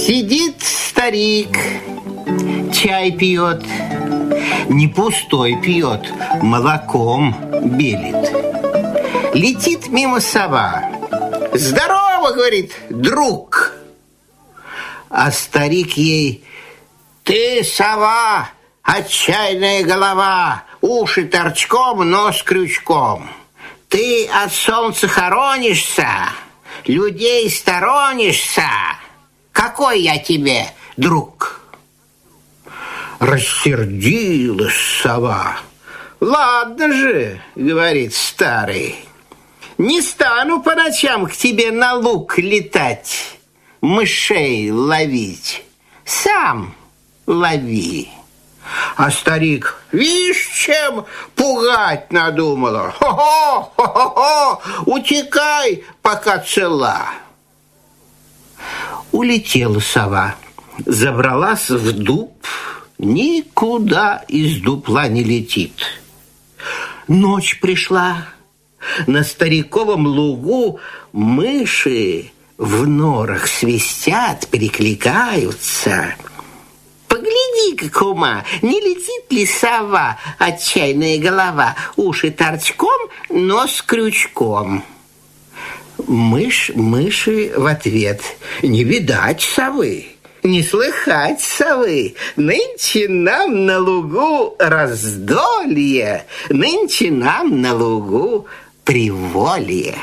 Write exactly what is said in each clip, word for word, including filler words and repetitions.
Сидит старик, чай пьет. Не пустой пьет, молоком белит. Летит мимо сова. «Здорово, — говорит, — друг!» А старик ей: «Ты, сова, отчаянная голова, уши торчком, нос крючком. Ты от солнца хоронишься, людей сторонишься. Какой я тебе друг?» Рассердилась сова. «Ладно же, — говорит старый, — не стану по ночам к тебе на луг летать, мышей ловить. Сам лови». А старик, вишь, чем пугать надумала. «Хо-хо, хо-хо-хо, утекай, пока цела». Улетела сова, забралась в дуб, никуда из дупла не летит. Ночь пришла. На стариковом лугу мыши в норах свистят, перекликаются. Погляди-ка, кума, не летит ли сова, отчаянная голова, уши торчком, нос крючком? Мышь мыши в ответ: не видать совы, не слыхать совы. Нынче нам на лугу раздолье, нынче нам на лугу приволье.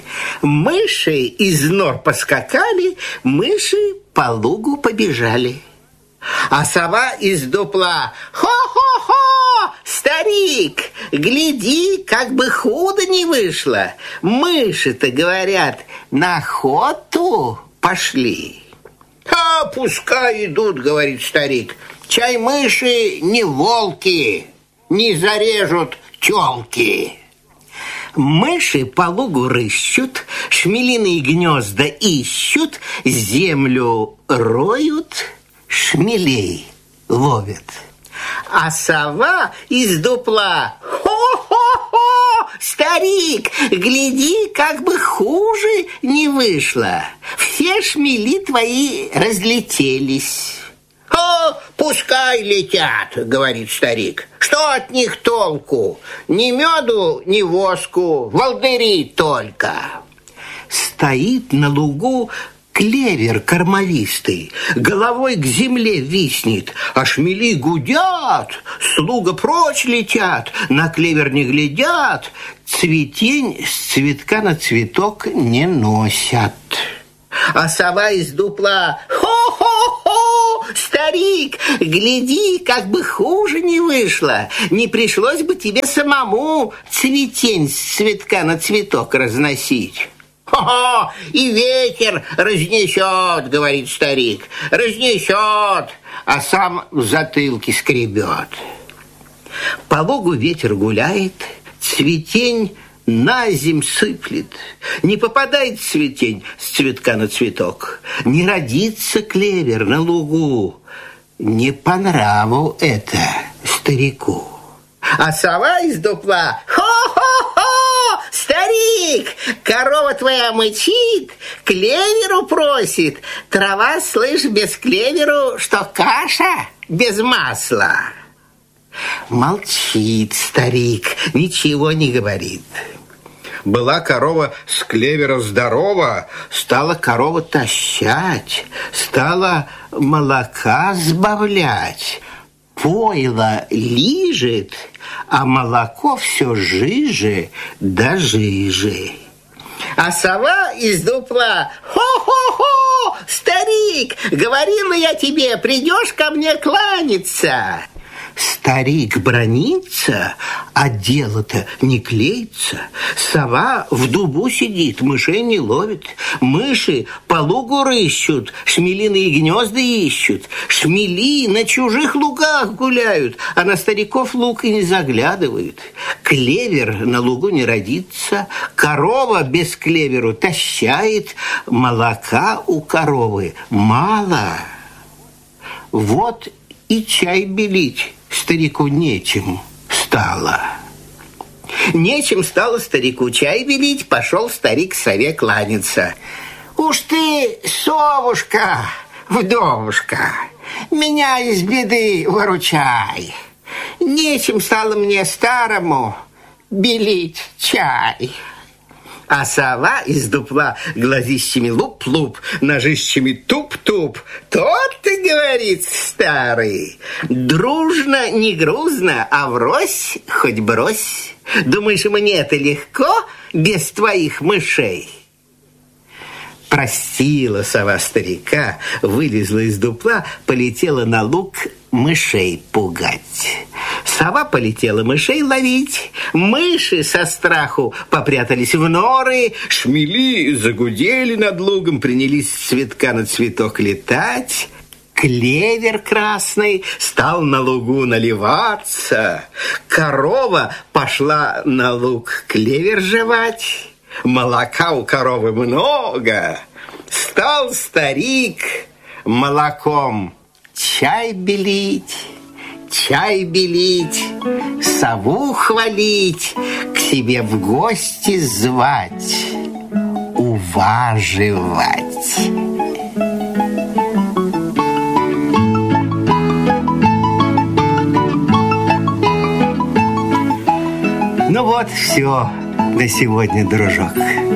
Мыши из нор поскакали, мыши по лугу побежали. А сова из дупла: «Хо-хо-хо, старик, гляди, как бы худо не вышло. Мыши-то, говорят, на охоту пошли». «А пускай идут, — говорит старик, — чай мыши не волки, не зарежут тёлки». Мыши по лугу рыщут, шмелиные гнезда ищут, землю роют, шмелей ловят. А сова из дупла: «Хо-хо-хо, старик, гляди, как бы хуже не вышло. Все шмели твои разлетелись». «О, пускай летят, — говорит старик, — что от них толку? Ни меду, ни воску, волдыри только». Стоит на лугу клевер кормовистый, головой к земле виснет, а шмели гудят, слуга прочь летят, на клевер не глядят, цветень с цветка на цветок не носят. А сова из дупла: «Хо-хо-хо, старик, гляди, как бы хуже не вышло. Не пришлось бы тебе самому цветень с цветка на цветок разносить». «Хо-хо, и ветер разнесет, — говорит старик, — разнесет, а сам в затылке скребет». По лугу ветер гуляет, цветень на земь сыплет. Не попадает цветень с цветка на цветок, не родится клевер на лугу. Не по нраву это старику. А сова из дупла: «Хо-хо-хо, старик, корова твоя мычит, клеверу просит. Трава, слышь, без клеверу, что каша без масла». Молчит старик, ничего не говорит. Была корова с клевера здорова, стала корова тащать, стала молока сбавлять. Пойло лижет, а молоко все жиже да жиже. А сова из дупла: «Хо-хо-хо, старик, говорила я тебе, придешь ко мне кланяться». Старик бранится, а дело-то не клеится. Сова в дубу сидит, мышей не ловит. Мыши по лугу рыщут, шмелиные гнезда ищут. Шмели на чужих лугах гуляют, а на стариков луг и не заглядывают. Клевер на лугу не родится, корова без клеверу тащает, молока у коровы мало. Вот и чай белить старику нечем стало. Нечем стало старику чай белить, пошел старик к сове кланяться. «Уж ты, совушка, Вдовушка, меня из беды выручай. Нечем стало мне старому белить чай. А сова из дупла глазищами луп-луп, ножищами туп-туп. Тот-то, говорит старый, дружно, не грузно, а врозь хоть брось. Думаешь, мне это легко без твоих мышей? Простила сова старика, вылезла из дупла, полетела на луг мышей пугать. Сова полетела мышей ловить. Мыши со страху попрятались в норы. Шмели загудели над лугом, принялись с цветка на цветок летать. Клевер красный стал на лугу наливаться. Корова пошла на луг клевер жевать. Молока у коровы много. Стал старик молоком чай белить, чай белить, сову хвалить, к себе в гости звать, уваживать. Ну вот, все на сегодня, дружок.